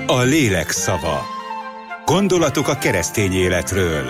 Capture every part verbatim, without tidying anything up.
A lélek szava. Gondolatok a keresztény életről.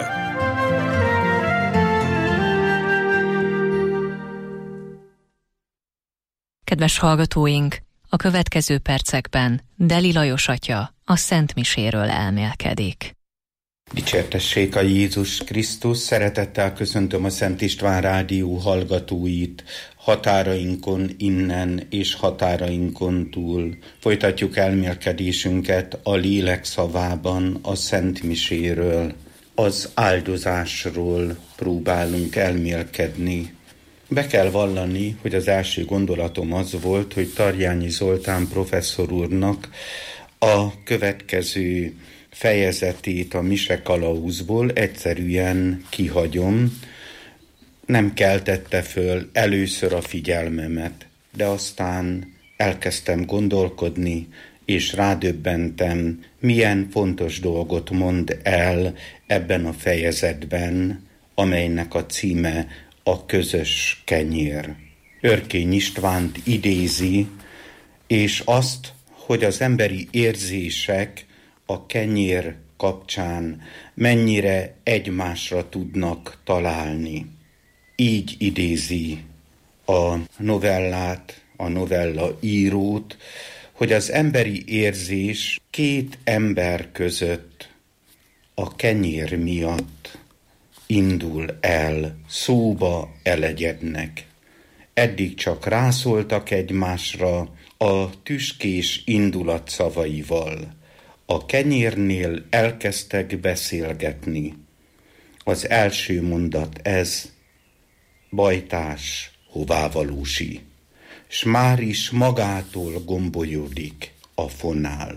Kedves hallgatóink, a következő percekben Deli Lajos atya a Szent Miséről elmélkedik. Dicsértessék a Jézus Krisztus, szeretettel köszöntöm a Szent István Rádió hallgatóit, határainkon innen és határainkon túl. Folytatjuk elmélkedésünket a lélek szavában, a Szent Miséről. Az áldozásról próbálunk elmélkedni. Be kell vallani, hogy az első gondolatom az volt, hogy Tarjányi Zoltán professzor úrnak a következő fejezetét a Mise kalauzból egyszerűen kihagyom. Nem keltette föl először a figyelmemet, de aztán elkezdtem gondolkodni, és rádöbbentem, milyen fontos dolgot mond el ebben a fejezetben, amelynek a címe a közös kenyér. Örkény Istvánt idézi, és azt, hogy az emberi érzések a kenyér kapcsán mennyire egymásra tudnak találni. Így idézi a novellát, a novella írót, hogy az emberi érzés két ember között a kenyér miatt indul el, szóba elegyednek. Eddig csak rászóltak egymásra a tüskés indulat szavaival. A kenyérnél elkezdtek beszélgetni. Az első mondat ez: bajtás, hová valósi? S már is magától gombolyodik a fonál.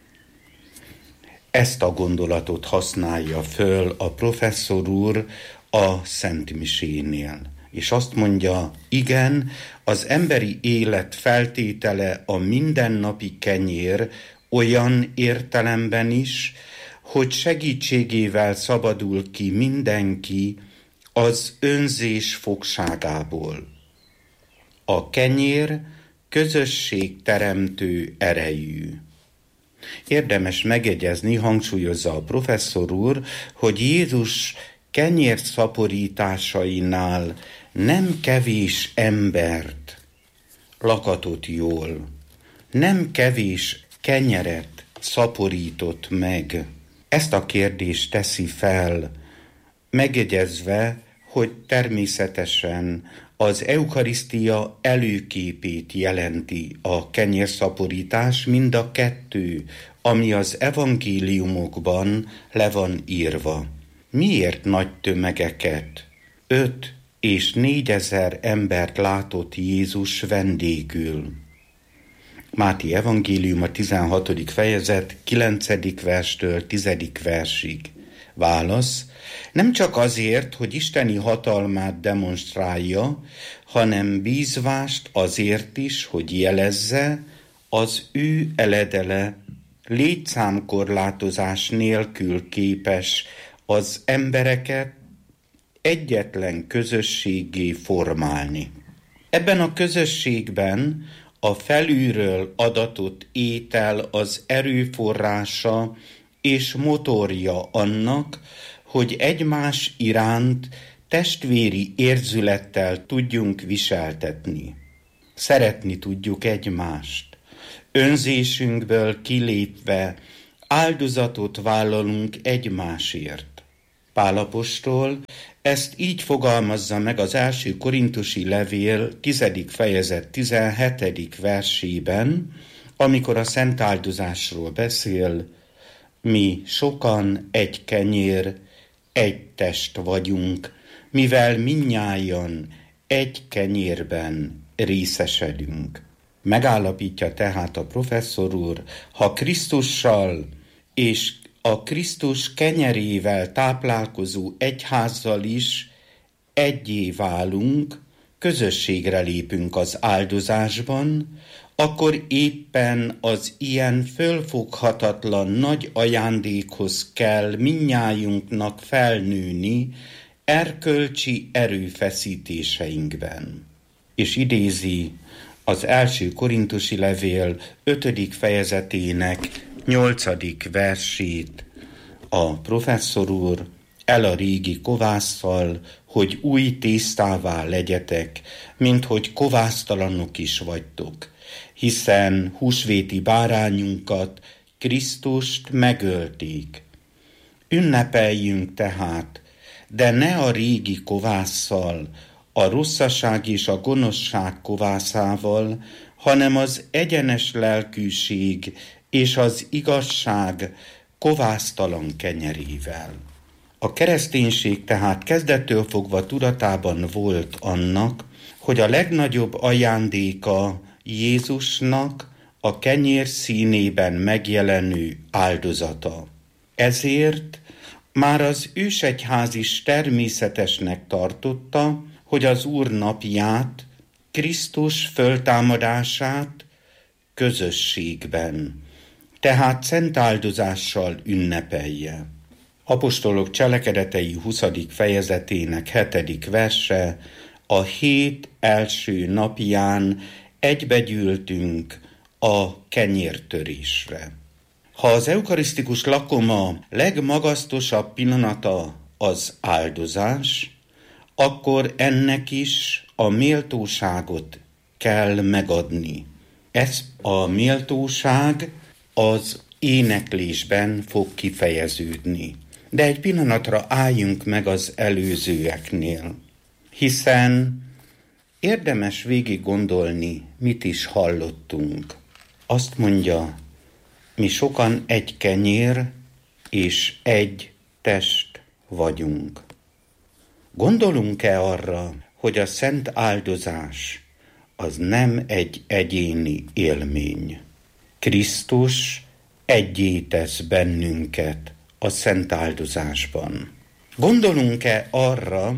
Ezt a gondolatot használja föl a professzor úr a Szent Misénél. És azt mondja, igen, az emberi élet feltétele a mindennapi kenyér, olyan értelemben is, hogy segítségével szabadul ki mindenki az önzés fogságából. A kenyér közösségteremtő erejű. Érdemes megjegyezni, hangsúlyozza a professzor úr, hogy Jézus kenyér szaporításainál nem kevés embert lakatott jól, nem kevés kenyeret szaporított meg. Ezt a kérdést teszi fel, megjegyezve, hogy természetesen az eukarisztia előképét jelenti a kenyérszaporítás, mind a kettő, ami az evangéliumokban le van írva. Miért nagy tömegeket, öt és négyezer embert látott Jézus vendégül? Máté evangélium a tizenhatodik fejezet kilencedik verstől tizedik versig. Válasz: nem csak azért, hogy isteni hatalmát demonstrálja, hanem bízvást azért is, hogy jelezze, az ő eledele létszámkorlátozás nélkül képes az embereket egyetlen közösséggé formálni. Ebben a közösségben a felülről adatott étel az erőforrása és motorja annak, hogy egymás iránt testvéri érzülettel tudjunk viseltetni. Szeretni tudjuk egymást. Önzésünkből kilépve áldozatot vállalunk egymásért. Pál apostol ezt így fogalmazza meg az első korintusi levél tizedik fejezet tizenhetedik versében, amikor a szent áldozásról beszél: mi sokan egy kenyér, egy test vagyunk, mivel mindnyájan egy kenyérben részesedünk. Megállapítja tehát a professzor úr, ha Krisztussal és a Krisztus kenyerével táplálkozó egyházzal is egyé válunk, közösségre lépünk az áldozásban, akkor éppen az ilyen fölfoghatatlan nagy ajándékhoz kell mindnyájunknak felnőni erkölcsi erőfeszítéseinkben. És idézi az első korintusi levél ötödik fejezetének nyolcadik versét a professzor úr: el a régi kovásszal, hogy új tésztává legyetek, mint hogy kovásztalanok is vagytok, hiszen húsvéti bárányunkat, Krisztust megölték. Ünnepeljünk tehát, de ne a régi kovásszal, a rosszaság és a gonoszság kovászával, hanem az egyenes lelkűség és az igazság kovásztalan kenyerével. A kereszténység tehát kezdettől fogva tudatában volt annak, hogy a legnagyobb ajándéka Jézusnak a kenyér színében megjelenő áldozata. Ezért már az ősegyház is természetesnek tartotta, hogy az Úr napját, Krisztus föltámadását közösségben, tehát szent áldozással ünnepelje. Apostolok cselekedetei huszadik fejezetének hetedik verse: a hét első napján egybegyűltünk a kenyértörésre. Ha az eukarisztikus lakoma legmagasztosabb pillanata az áldozás, akkor ennek is a méltóságot kell megadni. Ez a méltóság az éneklésben fog kifejeződni. De egy pillanatra álljunk meg az előzőeknél, hiszen érdemes végig gondolni, mit is hallottunk. Azt mondja, mi sokan egy kenyér és egy test vagyunk. Gondolunk-e arra, hogy a szent áldozás az nem egy egyéni élmény? Krisztus egyé tesz bennünket a szent áldozásban. Gondolunk-e arra,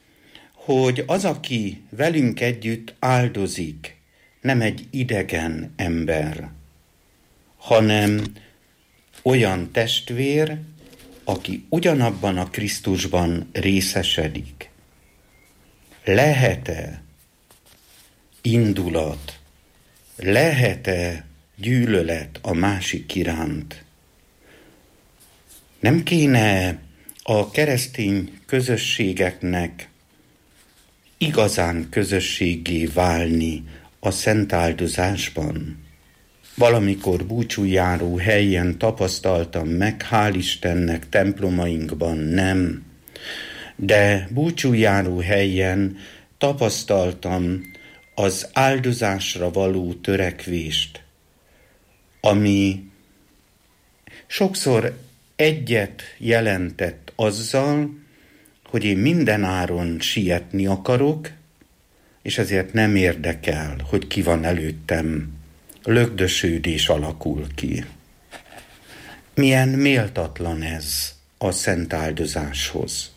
hogy az, aki velünk együtt áldozik, nem egy idegen ember, hanem olyan testvér, aki ugyanabban a Krisztusban részesedik? Lehet-e indulat, lehet-e gyűlölet a másik iránt? Nem kéne a keresztény közösségeknek igazán közösségé válni a szent áldozásban? Valamikor búcsújáró helyen tapasztaltam meg, hál' Istennek templomainkban nem, de búcsújáró helyen tapasztaltam az áldozásra való törekvést, ami sokszor egyet jelentett azzal, hogy én minden áron sietni akarok, és ezért nem érdekel, hogy ki van előttem. Lögdösődés alakul ki. Milyen méltatlan ez a szent áldozáshoz.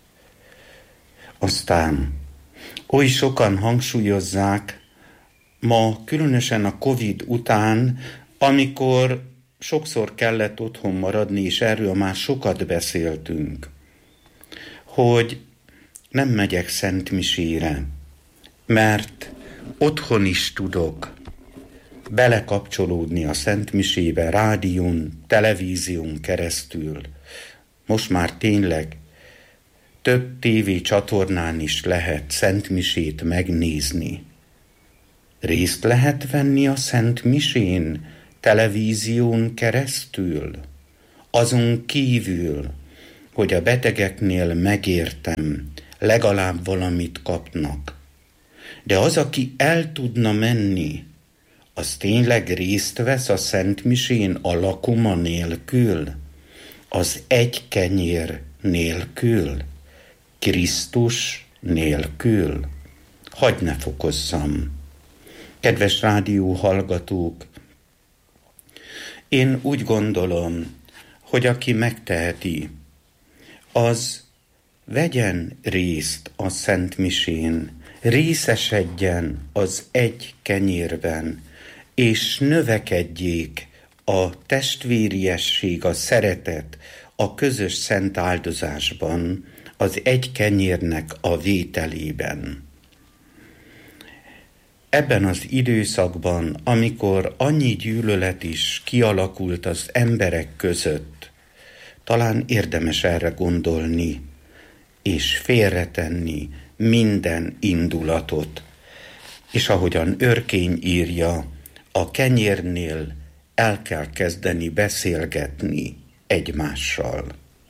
Aztán oly sokan hangsúlyozzák ma, különösen a Covid után, amikor sokszor kellett otthon maradni, és erről már sokat beszéltünk, hogy nem megyek szentmisére, mert otthon is tudok belekapcsolódni a szentmisébe, rádión, televízión keresztül. Most már tényleg több tévé csatornán is lehet szentmisét megnézni. Részt lehet venni a szentmisén televízión keresztül, azon kívül, hogy a betegeknél megértem, legalább valamit kapnak. De az, aki el tudna menni, az tényleg részt vesz a szentmisén a lakoma nélkül, az egy kenyér nélkül, Krisztus nélkül. Hadd ne fokozzam. Kedves rádió hallgatók, én úgy gondolom, hogy aki megteheti, az vegyen részt a szentmisén, részesedjen az egy kenyérben, és növekedjék a testvériesség, a szeretet, a közös szent áldozásban, az egy kenyérnek a vételében. ebben az időszakban, amikor annyi gyűlölet is kialakult az emberek között, talán érdemes erre gondolni, és félretenni minden indulatot. És ahogyan Örkény írja, a kenyérnél el kell kezdeni beszélgetni egymással.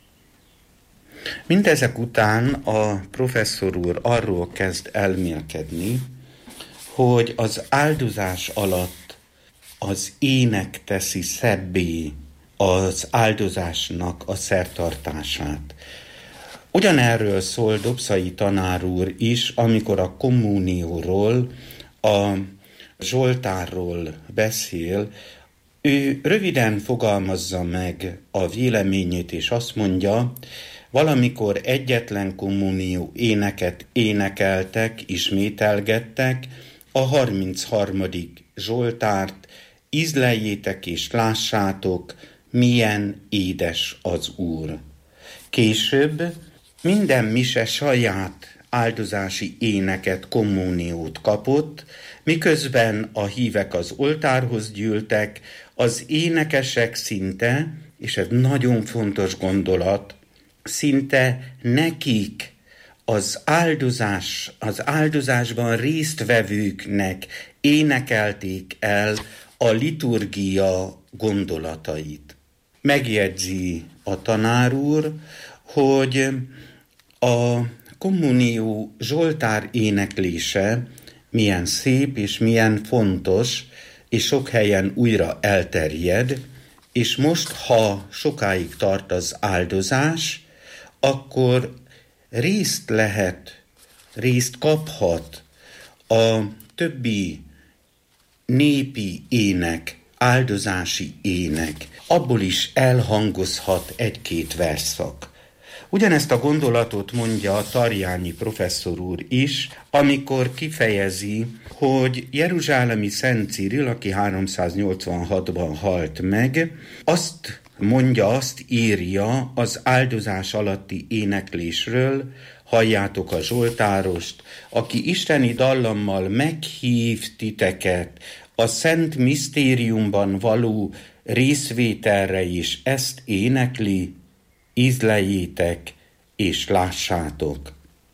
Mindezek után a professzor úr arról kezd elmélkedni, hogy az áldozás alatt az ének teszi szebbé az áldozásnak a szertartását. Ugyanerről szól Dobszai tanár úr is, amikor a kommunióról, a Zsoltárról beszél. Ő röviden fogalmazza meg a véleményét, és azt mondja, valamikor egyetlen kommunió éneket énekeltek, ismételgettek, a harmincharmadik Zsoltárt, ízleljétek és lássátok, milyen édes az Úr. Később minden mise saját áldozási éneket, kommuniót kapott, miközben a hívek az oltárhoz gyűltek, az énekesek szinte, és ez nagyon fontos gondolat, szinte nekik, az áldozás, az áldozásban résztvevőknek énekelték el a liturgia gondolatait. Megjegyzi a tanár úr, hogy a kommunió Zsoltár éneklése milyen szép és milyen fontos, és sok helyen újra elterjed, és most, ha sokáig tart az áldozás, akkor részt lehet, részt kaphat a többi népi ének, áldozási ének, abból is elhangozhat egy-két verszak. Ugyanezt a gondolatot mondja Tarjányi professzor úr is, amikor kifejezi, hogy jeruzsálemi Szent Cirill, aki háromszáznyolcvanhatban halt meg, azt mondja, azt írja az áldozás alatti éneklésről, halljátok a Zsoltárost, aki isteni dallammal meghív titeket a szent misztériumban való részvételre is, ezt énekli, ízleljétek és lássátok.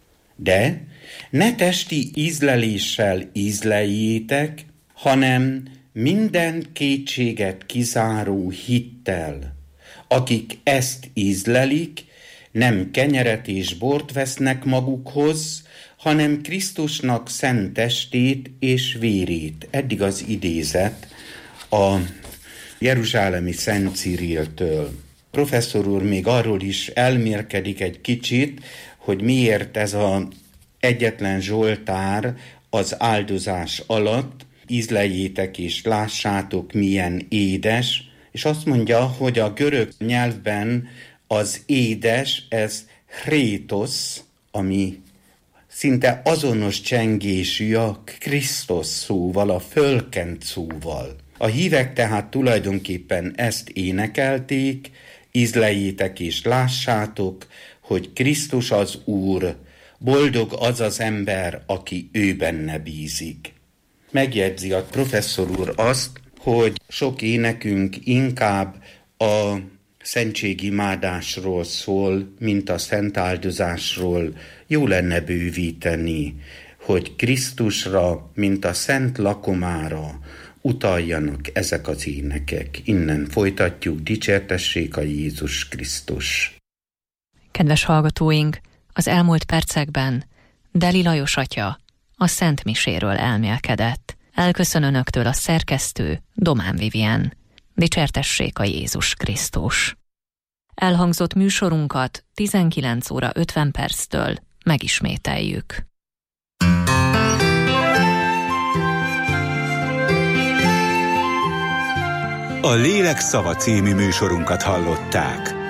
De ne testi ízleléssel ízleljétek, hanem minden kétséget kizáró hittel. Akik ezt ízlelik, nem kenyeret és bort vesznek magukhoz, hanem Krisztusnak szent testét és vérét. Eddig az idézet a jeruzsálemi Szent Cirilltől. Professzor úr még arról is elmélkedik egy kicsit, hogy miért ez az egyetlen Zsoltár az áldozás alatt, ízleljétek és lássátok, milyen édes, és azt mondja, hogy a görög nyelvben az édes, ez chrétos, ami szinte azonos csengésű a Krisztus szóval, a fölkent szóval. A hívek tehát tulajdonképpen ezt énekelték, ízleljétek és lássátok, hogy Krisztus az Úr, boldog az az ember, aki ő benne bízik. Megjegyzi a professzor úr azt, hogy sok énekünk inkább a szentségimádásról szól, mint a szent áldozásról. Jó lenne bővíteni, hogy Krisztusra, mint a szent lakomára utaljanak ezek az énekek. Innen folytatjuk, dicsértessék a Jézus Krisztus. Kedves hallgatóink, az elmúlt percekben Deli Lajos atya a Szent Miséről elmélkedett. Elköszön önöktől a szerkesztő, Domán Vivien. Dicsértessék a Jézus Krisztus. Elhangzott műsorunkat tizenkilenc óra ötven perctől megismételjük. A Lélek szava című műsorunkat hallották.